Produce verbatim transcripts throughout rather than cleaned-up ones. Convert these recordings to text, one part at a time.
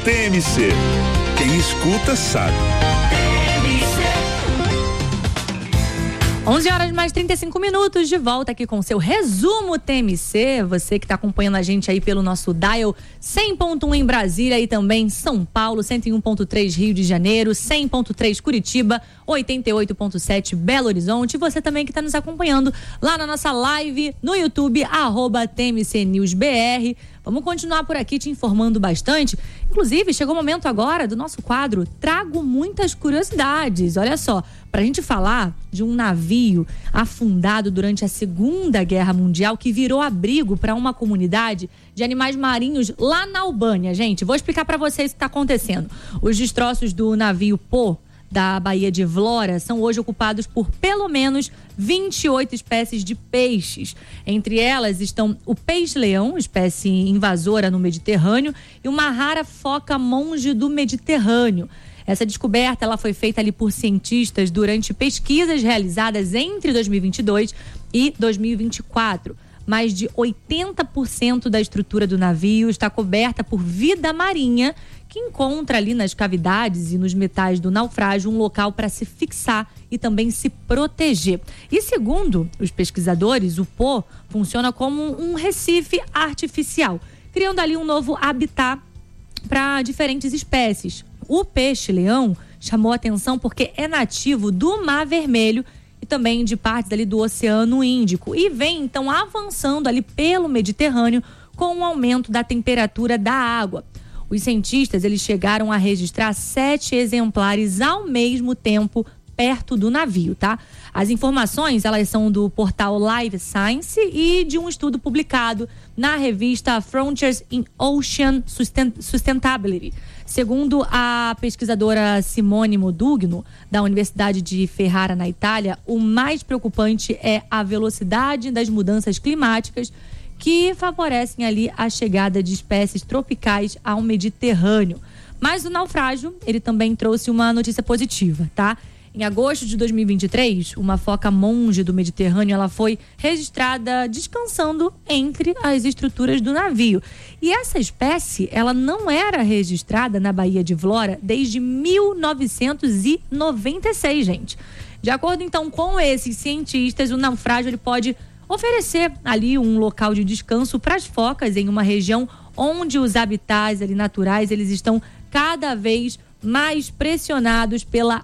T M C. Quem escuta sabe. onze horas mais trinta e cinco minutos, de volta aqui com o seu resumo T M C. Você que está acompanhando a gente aí pelo nosso dial cem ponto um em Brasília e também São Paulo, cento e um ponto três Rio de Janeiro, cem ponto três Curitiba, oitenta e oito ponto sete Belo Horizonte. E você também que está nos acompanhando lá na nossa live no YouTube, arroba T M C News B R. Vamos continuar por aqui te informando bastante. Inclusive, chegou o momento agora do nosso quadro Trago Muitas Curiosidades. Olha só, para a gente falar de um navio afundado durante a Segunda Guerra Mundial que virou abrigo para uma comunidade de animais marinhos lá na Albânia. Gente, vou explicar para vocês o que está acontecendo. Os destroços do navio Pô, da Baía de Vlora, são hoje ocupados por pelo menos vinte e oito espécies de peixes. Entre elas estão o peixe-leão, espécie invasora no Mediterrâneo, e uma rara foca monge do Mediterrâneo. Essa descoberta ela foi feita ali por cientistas durante pesquisas realizadas entre dois mil e vinte e dois e dois mil e vinte e quatro. Mais de oitenta por cento da estrutura do navio está coberta por vida marinha, que encontra ali nas cavidades e nos metais do naufrágio um local para se fixar e também se proteger. E segundo os pesquisadores, o Pô funciona como um recife artificial, criando ali um novo habitat para diferentes espécies. O peixe-leão chamou atenção porque é nativo do Mar Vermelho e também de partes ali do Oceano Índico e vem então avançando ali pelo Mediterrâneo com o aumento da temperatura da água. Os cientistas eles chegaram a registrar sete exemplares ao mesmo tempo perto do navio, tá? As informações elas são do portal Live Science e de um estudo publicado na revista Frontiers in Ocean Sustainability. Segundo a pesquisadora Simone Modugno, da Universidade de Ferrara, na Itália, o mais preocupante é a velocidade das mudanças climáticas que favorecem ali a chegada de espécies tropicais ao Mediterrâneo. Mas o naufrágio, ele também trouxe uma notícia positiva, tá? Em agosto de dois mil e vinte e três, uma foca monge do Mediterrâneo, ela foi registrada descansando entre as estruturas do navio. E essa espécie, ela não era registrada na Baía de Vlora desde mil novecentos e noventa e seis, gente. De acordo, então, com esses cientistas, o naufrágio ele pode oferecer ali um local de descanso para as focas em uma região onde os habitats ali naturais eles estão cada vez mais pressionados pela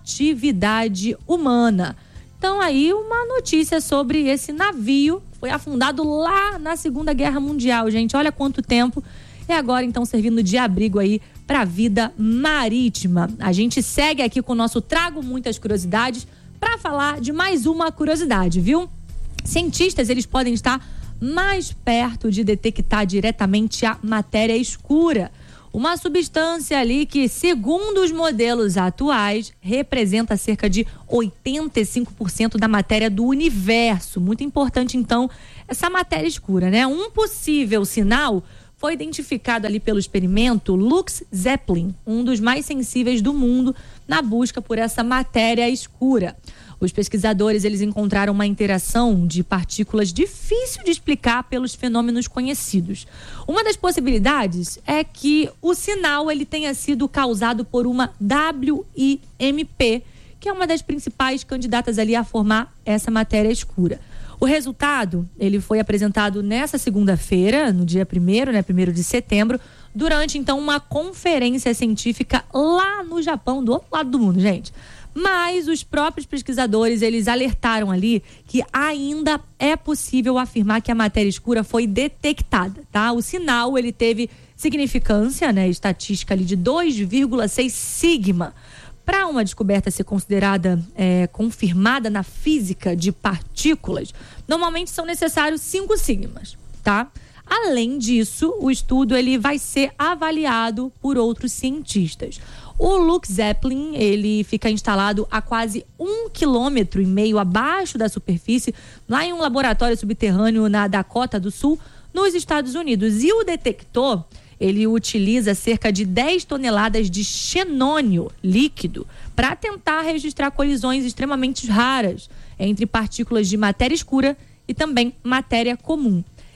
atividade humana. Então aí uma notícia sobre esse navio, foi afundado lá na Segunda Guerra Mundial, gente, olha quanto tempo, e agora então servindo de abrigo aí para a vida marítima. A gente segue aqui com o nosso Trago Muitas Curiosidades para falar de mais uma curiosidade, viu? Cientistas, eles podem estar mais perto de detectar diretamente a matéria escura. Uma substância ali que, segundo os modelos atuais, representa cerca de oitenta e cinco por cento da matéria do universo. Muito importante, então, essa matéria escura, né? Um possível sinal foi identificado ali pelo experimento Lux Zeppelin, um dos mais sensíveis do mundo na busca por essa matéria escura. Os pesquisadores eles encontraram uma interação de partículas difícil de explicar pelos fenômenos conhecidos. Uma das possibilidades é que o sinal ele tenha sido causado por uma W I M P, que é uma das principais candidatas ali a formar essa matéria escura. O resultado ele foi apresentado nessa segunda-feira, no dia primeiro, né, primeiro de setembro, durante então uma conferência científica lá no Japão, do outro lado do mundo, gente. Mas os próprios pesquisadores, eles alertaram ali que ainda é possível afirmar que a matéria escura foi detectada, tá? O sinal, ele teve significância, né, estatística ali de dois vírgula seis sigma. Para uma descoberta ser considerada é, confirmada na física de partículas, normalmente são necessários cinco sigmas, tá? Além disso, o estudo ele vai ser avaliado por outros cientistas. O Lux Zeppelin, ele fica instalado a quase um quilômetro e meio abaixo da superfície, lá em um laboratório subterrâneo na Dakota do Sul, nos Estados Unidos. E o detector, ele utiliza cerca de dez toneladas de xenônio líquido para tentar registrar colisões extremamente raras entre partículas de matéria escura e também matéria comum.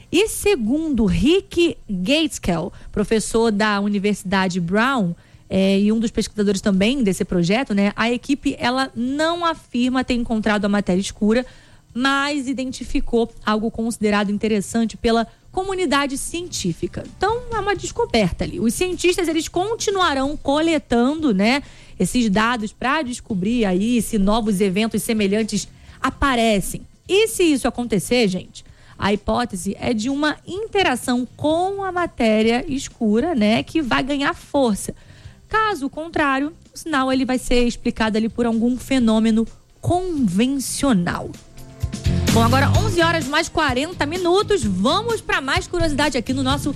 E segundo Rick Gateskill, professor da Universidade Brown, é, e um dos pesquisadores também desse projeto, né? A equipe, ela não afirma ter encontrado a matéria escura, mas identificou algo considerado interessante pela comunidade científica. Então, é uma descoberta ali. Os cientistas, eles continuarão coletando, né, esses dados para descobrir aí se novos eventos semelhantes aparecem. E se isso acontecer, gente, a hipótese é de uma interação com a matéria escura, né, que vai ganhar força. Caso contrário, o sinal ele vai ser explicado ali por algum fenômeno convencional. Bom, agora onze horas mais quarenta minutos, vamos para mais curiosidade aqui no nosso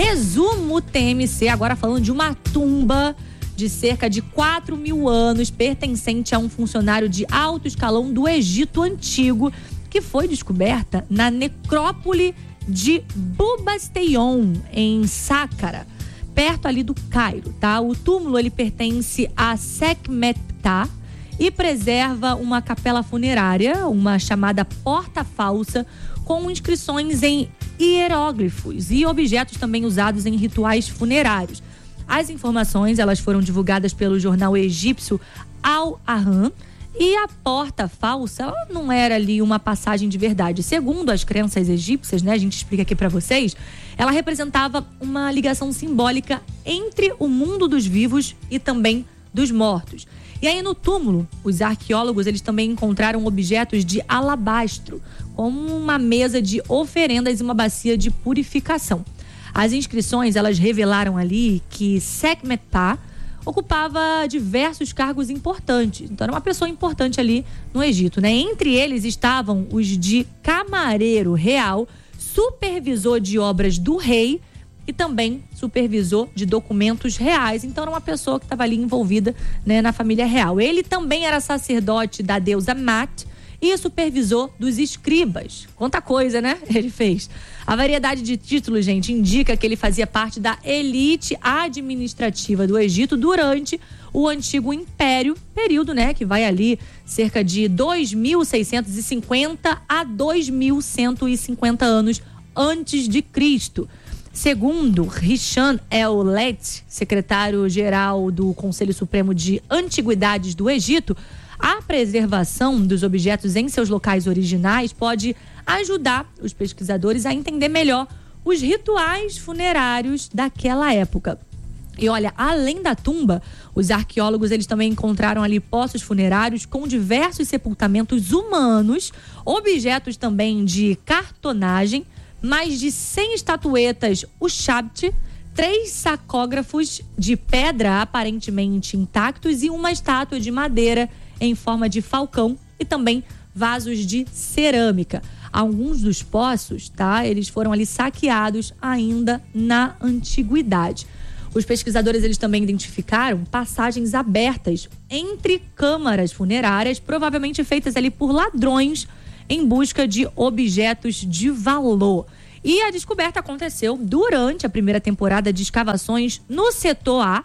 resumo T M C, agora falando de uma tumba de cerca de quatro mil anos, pertencente a um funcionário de alto escalão do Egito Antigo, que foi descoberta na necrópole de Bubasteion, em Sácara, perto ali do Cairo, tá? O túmulo, ele pertence a Sekhmetptah e preserva uma capela funerária, uma chamada porta falsa, com inscrições em hieróglifos e objetos também usados em rituais funerários. As informações, elas foram divulgadas pelo jornal egípcio Al-Ahram, e a porta falsa, ela não era ali uma passagem de verdade. Segundo as crenças egípcias, né, a gente explica aqui para vocês, ela representava uma ligação simbólica entre o mundo dos vivos e também dos mortos. E aí no túmulo, os arqueólogos, eles também encontraram objetos de alabastro, como uma mesa de oferendas e uma bacia de purificação. As inscrições, elas revelaram ali que Sekhmetptah ocupava diversos cargos importantes. Então era uma pessoa importante ali no Egito, né? Entre eles estavam os de camareiro real, supervisor de obras do rei e também supervisor de documentos reais. Então era uma pessoa que estava ali envolvida, né, na família real. Ele também era sacerdote da deusa Mat e supervisor dos escribas. Quanta coisa, né? Ele fez. A variedade de títulos, gente, indica que ele fazia parte da elite administrativa do Egito durante o Antigo Império, período, né, que vai ali cerca de dois mil seiscentos e cinquenta a dois mil cento e cinquenta anos antes de Cristo. Segundo Hisham El-Let, secretário-geral do Conselho Supremo de Antiguidades do Egito, a preservação dos objetos em seus locais originais pode ajudar os pesquisadores a entender melhor os rituais funerários daquela época. E olha, além da tumba, os arqueólogos, eles também encontraram ali poços funerários com diversos sepultamentos humanos, objetos também de cartonagem, mais de cem estatuetas Ushabti, três sacógrafos de pedra aparentemente intactos e uma estátua de madeira em forma de falcão e também vasos de cerâmica. Alguns dos poços, tá? Eles foram ali saqueados ainda na antiguidade. Os pesquisadores, eles também identificaram passagens abertas entre câmaras funerárias, provavelmente feitas ali por ladrões em busca de objetos de valor. E a descoberta aconteceu durante a primeira temporada de escavações no setor A,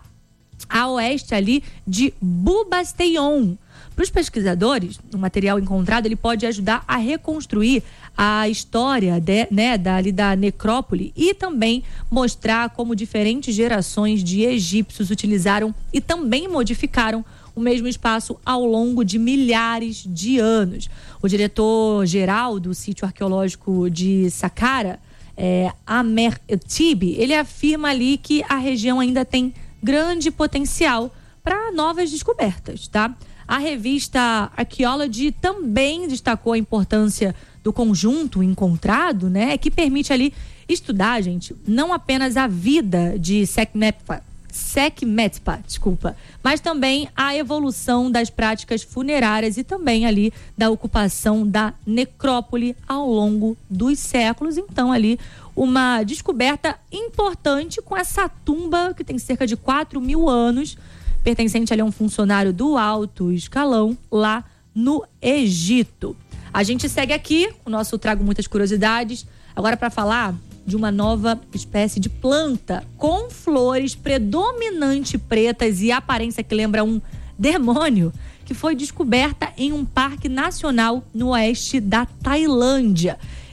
a oeste ali de Bubasteion. Para os pesquisadores, o material encontrado ele pode ajudar a reconstruir a história de, né, da, ali da necrópole e também mostrar como diferentes gerações de egípcios utilizaram e também modificaram o mesmo espaço ao longo de milhares de anos. O diretor-geral do sítio arqueológico de Saqqara, é, Amer Tibi, ele afirma ali que a região ainda tem grande potencial para novas descobertas, tá? A revista Archaeology também destacou a importância do conjunto encontrado, né, que permite ali estudar, gente, não apenas a vida de Sekhmetptah, Sekhmetptah, desculpa, mas também a evolução das práticas funerárias e também ali da ocupação da necrópole ao longo dos séculos. Então ali uma descoberta importante com essa tumba que tem cerca de quatro mil anos, pertencente ali a um funcionário do alto escalão lá no Egito. A gente segue aqui, o nosso Trago Muitas Curiosidades, agora para falar de uma nova espécie de planta com flores predominante pretas e aparência que lembra um demônio, que foi descoberta em um parque nacional no oeste da Tailândia.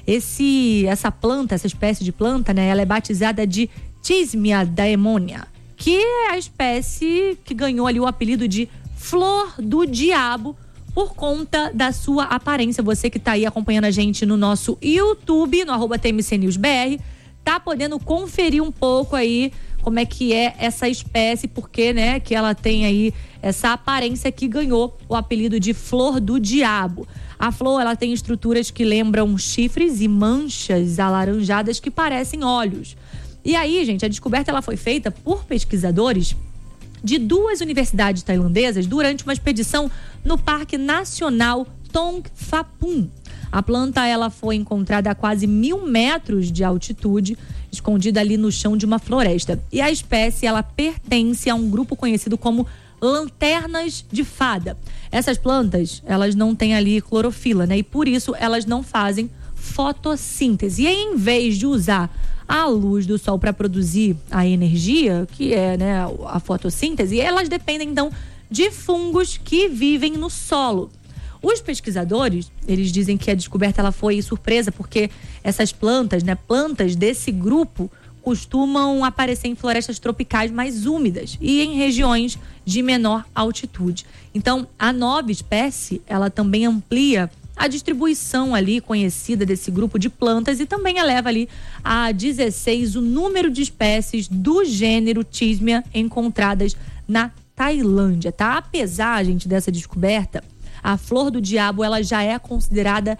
Esse, essa planta, essa espécie de planta, né, ela é batizada de Tismia daemonia, que é a espécie que ganhou ali o apelido de flor do diabo por conta da sua aparência. Você que tá aí acompanhando a gente no nosso YouTube, no arroba T M C News B R, tá podendo conferir um pouco aí como é que é essa espécie, porque, né, que ela tem aí essa aparência que ganhou o apelido de flor do diabo. A flor, ela tem estruturas que lembram chifres e manchas alaranjadas que parecem olhos. E aí, gente, a descoberta ela foi feita por pesquisadores de duas universidades tailandesas durante uma expedição no Parque Nacional Tongfapum. A planta ela foi encontrada a quase mil metros de altitude, escondida ali no chão de uma floresta. E a espécie ela pertence a um grupo conhecido como lanternas de fada. Essas plantas, elas não têm ali clorofila, né? E por isso elas não fazem fotossíntese. E aí, em vez de usar a luz do sol para produzir a energia, que é, né, a fotossíntese, elas dependem então de fungos que vivem no solo. Os pesquisadores, eles dizem que a descoberta ela foi surpresa porque essas plantas, né, plantas desse grupo costumam aparecer em florestas tropicais mais úmidas e em regiões de menor altitude. Então, a nova espécie, ela também amplia a distribuição ali conhecida desse grupo de plantas e também eleva ali a dezesseis o número de espécies do gênero Tismia encontradas na Tailândia, tá? Apesar, gente, dessa descoberta, a flor do diabo, ela já é considerada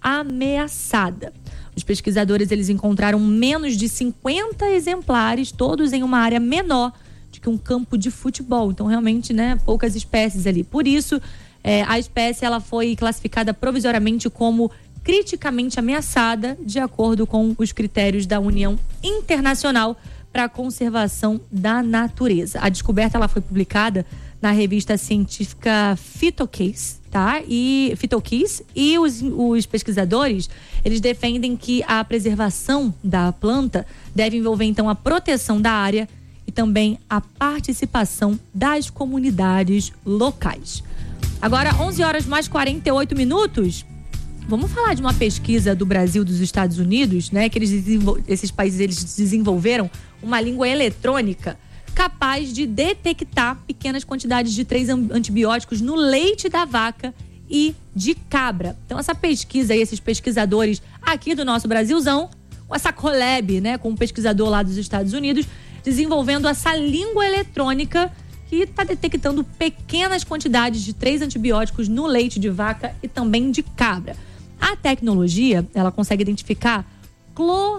ameaçada. Os pesquisadores, eles encontraram menos de cinquenta exemplares, todos em uma área menor do que um campo de futebol. Então, realmente, né, poucas espécies ali. Por isso, é, a espécie, ela foi classificada provisoriamente como criticamente ameaçada, de acordo com os critérios da União Internacional para a Conservação da Natureza. A descoberta, ela foi publicada na revista científica Phytocase, tá? E Phytocase, e os, os pesquisadores, eles defendem que a preservação da planta deve envolver então a proteção da área e também a participação das comunidades locais. Agora, onze horas mais quarenta e oito minutos. Vamos falar de uma pesquisa do Brasil e dos Estados Unidos, né? Que eles desenvol... esses países eles desenvolveram uma língua eletrônica capaz de detectar pequenas quantidades de três antibióticos no leite da vaca e de cabra. Então, essa pesquisa e esses pesquisadores aqui do nosso Brasilzão, com essa collab, né, com um pesquisador lá dos Estados Unidos, desenvolvendo essa língua eletrônica que está detectando pequenas quantidades de três antibióticos no leite de vaca e também de cabra. A tecnologia, ela consegue identificar clo,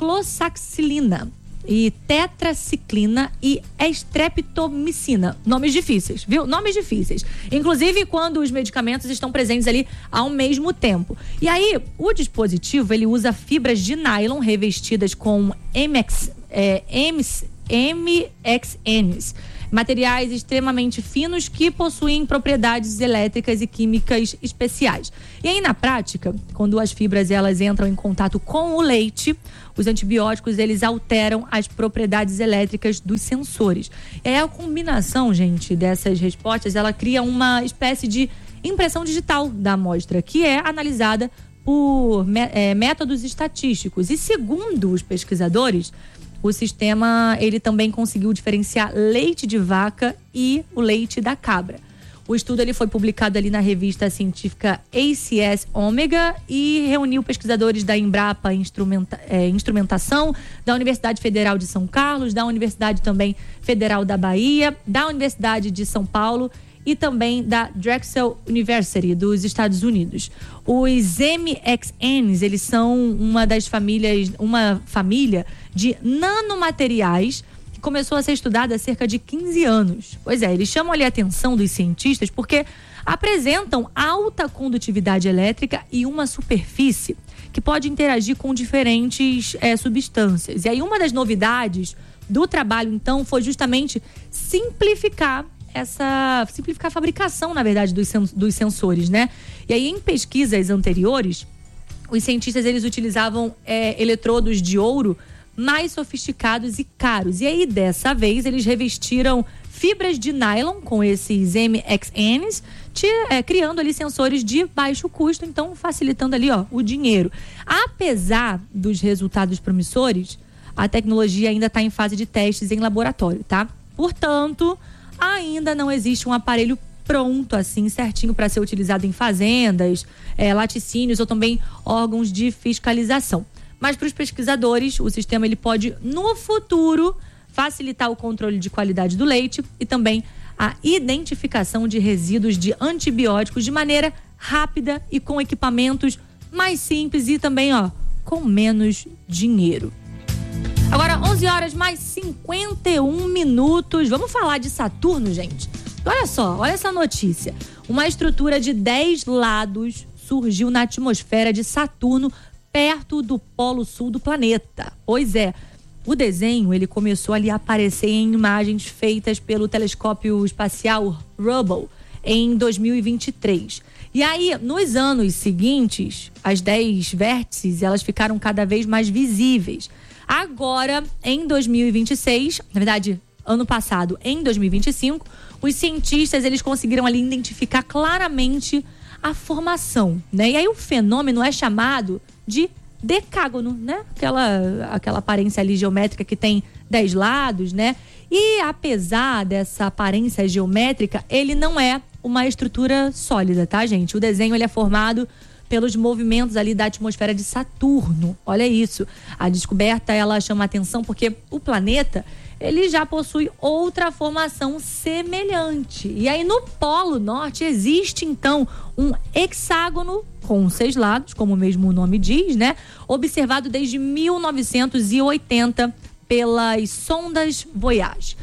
closaxilina e tetraciclina e estreptomicina. Nomes difíceis, viu? Nomes difíceis. Inclusive quando os medicamentos estão presentes ali ao mesmo tempo. E aí, o dispositivo, ele usa fibras de nylon revestidas com M X, é, M X Ns. Materiais extremamente finos que possuem propriedades elétricas e químicas especiais. E aí, na prática, quando as fibras elas entram em contato com o leite, os antibióticos eles alteram as propriedades elétricas dos sensores. E aí, a combinação, gente, dessas respostas, ela cria uma espécie de impressão digital da amostra, que é analisada por é, métodos estatísticos. E segundo os pesquisadores, o sistema, ele também conseguiu diferenciar leite de vaca e o leite da cabra. O estudo ele foi publicado ali na revista científica A C S Omega e reuniu pesquisadores da Embrapa Instrumenta, é, Instrumentação, da Universidade Federal de São Carlos, da Universidade também Federal da Bahia, da Universidade de São Paulo e também da Drexel University dos Estados Unidos. Os M X Ns, eles são uma das famílias, uma família de nanomateriais que começou a ser estudada há cerca de quinze anos. Pois é, eles chamam ali a atenção dos cientistas porque apresentam alta condutividade elétrica e uma superfície que pode interagir com diferentes é, substâncias. E aí uma das novidades do trabalho, então, foi justamente simplificar essa simplificar a fabricação, na verdade, dos, sen, dos sensores, né? E aí, em pesquisas anteriores, os cientistas, eles utilizavam é, eletrodos de ouro mais sofisticados e caros. E aí, dessa vez, eles revestiram fibras de nylon com esses M X Ns, te, é, criando ali sensores de baixo custo, então facilitando ali, ó, o dinheiro. Apesar dos resultados promissores, a tecnologia ainda está em fase de testes em laboratório, tá? Portanto, ainda não existe um aparelho pronto, assim, certinho para ser utilizado em fazendas, é, laticínios ou também órgãos de fiscalização. Mas para os pesquisadores, o sistema ele pode, no futuro, facilitar o controle de qualidade do leite e também a identificação de resíduos de antibióticos de maneira rápida e com equipamentos mais simples e também, ó, com menos dinheiro. Agora, onze horas mais cinquenta e um minutos. Vamos falar de Saturno, gente? Olha só, olha essa notícia. Uma estrutura de dez lados surgiu na atmosfera de Saturno, perto do polo sul do planeta. Pois é, o desenho ele começou ali a aparecer em imagens feitas pelo telescópio espacial Hubble em dois mil e vinte e três. E aí, nos anos seguintes, as dez vértices elas ficaram cada vez mais visíveis. Agora, em dois mil e vinte e seis, na verdade, ano passado, em dois mil e vinte e cinco, os cientistas eles conseguiram ali identificar claramente a formação, né? E aí o fenômeno é chamado de decágono, né? Aquela, aquela aparência ali geométrica que tem dez lados, né? E apesar dessa aparência geométrica, ele não é uma estrutura sólida, tá, gente? O desenho ele é formado pelos movimentos ali da atmosfera de Saturno. Olha isso. A descoberta, ela chama atenção porque o planeta, ele já possui outra formação semelhante. E aí, no Polo Norte, existe, então, um hexágono com seis lados, como mesmo o nome diz, né? Observado desde mil novecentos e oitenta pelas sondas Voyage.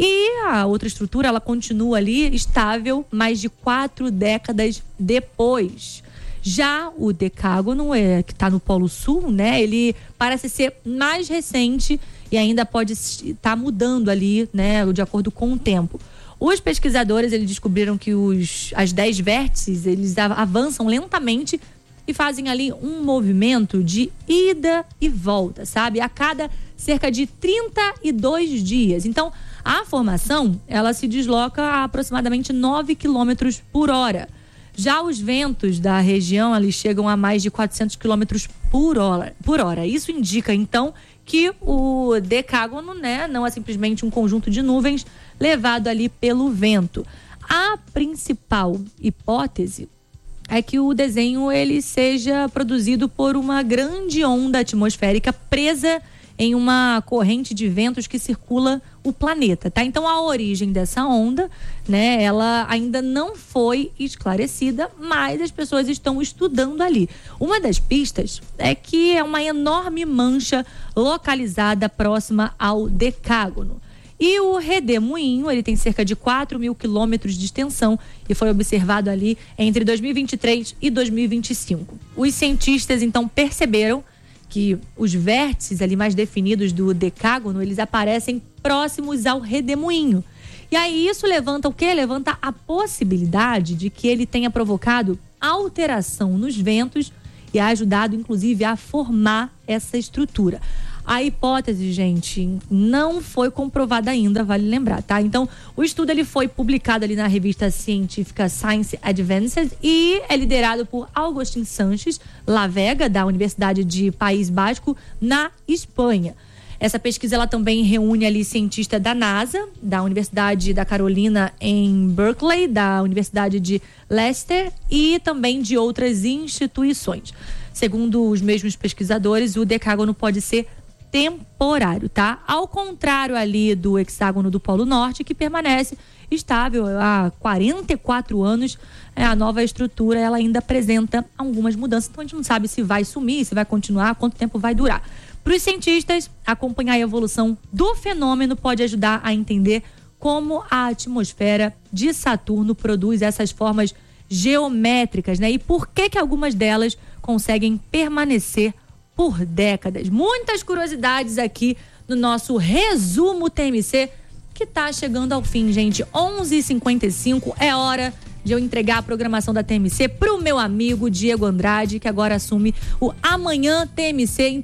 E a outra estrutura, ela continua ali estável mais de quatro décadas depois. Já o decágono, é, que está no Polo Sul, né? Ele parece ser mais recente e ainda pode estar mudando ali, né? De acordo com o tempo. Os pesquisadores, eles descobriram que os, as dez vértices, eles avançam lentamente e fazem ali um movimento de ida e volta, sabe? A cada cerca de trinta e dois dias. Então, a formação, ela se desloca a aproximadamente nove quilômetros por hora. Já os ventos da região, eles chegam a mais de quatrocentos quilômetros por hora, por hora. Isso indica, então, que o decágono, né, não é simplesmente um conjunto de nuvens levado ali pelo vento. A principal hipótese é que o desenho ele seja produzido por uma grande onda atmosférica presa em uma corrente de ventos que circula o planeta, tá? Então a origem dessa onda, né, ela ainda não foi esclarecida, mas as pessoas estão estudando ali. Uma das pistas é que é uma enorme mancha localizada próxima ao decágono. E o redemoinho, ele tem cerca de quatro mil quilômetros de extensão e foi observado ali entre dois mil e vinte e três e dois mil e vinte e cinco. Os cientistas, então, perceberam que os vértices ali mais definidos do decágono, eles aparecem próximos ao redemoinho. E aí isso levanta o quê? Levanta a possibilidade de que ele tenha provocado alteração nos ventos e ajudado, inclusive, a formar essa estrutura. A hipótese, gente, não foi comprovada ainda, vale lembrar, tá? Então, o estudo ele foi publicado ali na revista científica Science Advances e é liderado por Agustín Sánchez Lavega, da Universidade de País Basco, na Espanha. Essa pesquisa ela também reúne ali cientistas da NASA, da Universidade da Carolina em Berkeley, da Universidade de Leicester e também de outras instituições. Segundo os mesmos pesquisadores, o decágono pode ser temporário, tá? Ao contrário ali do hexágono do Polo Norte, que permanece estável há quarenta e quatro anos, a nova estrutura ela ainda apresenta algumas mudanças, então a gente não sabe se vai sumir, se vai continuar, quanto tempo vai durar. Para os cientistas, acompanhar a evolução do fenômeno pode ajudar a entender como a atmosfera de Saturno produz essas formas geométricas, né? E por que que algumas delas conseguem permanecer por décadas. Muitas curiosidades aqui no nosso resumo T M C, que tá chegando ao fim, gente. onze e cinquenta e cinco, é hora de eu entregar a programação da T M C pro meu amigo Diego Andrade, que agora assume o Amanhã T M C. Então,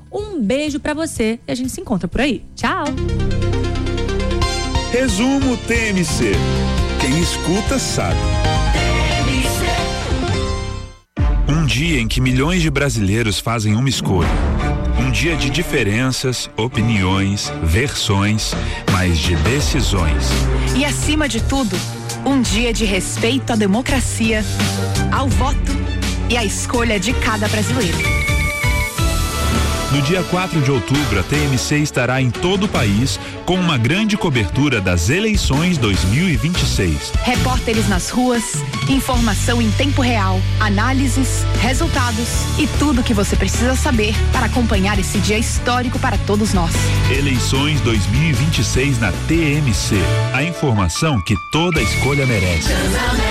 Um beijo pra você e a gente se encontra por aí. Tchau! Resumo T M C. Quem escuta sabe. Um dia em que milhões de brasileiros fazem uma escolha. Um dia de diferenças, opiniões, versões, mas de decisões. E acima de tudo, um dia de respeito à democracia, ao voto e à escolha de cada brasileiro. No dia quatro de outubro, a T M C estará em todo o país com uma grande cobertura das eleições dois mil e vinte e seis. Repórteres nas ruas, informação em tempo real, análises, resultados e tudo o que você precisa saber para acompanhar esse dia histórico para todos nós. Eleições dois mil e vinte e seis na T M C. A informação que toda escolha merece.